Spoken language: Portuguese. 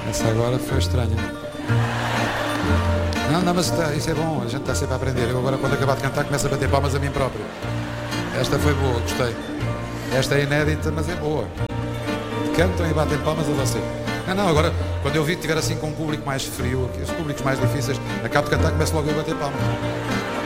Essa agora foi estranha. Não, mas isso é bom, a gente está sempre a aprender. Eu agora, quando acabar de cantar, começo a bater palmas a mim próprio. Esta foi boa, gostei. Esta é inédita, mas é boa. Cantam e batem palmas a você. Não, agora, quando eu vi que estiver assim com um público mais frio, os públicos mais difíceis, acabo de cantar, começo logo a bater palmas.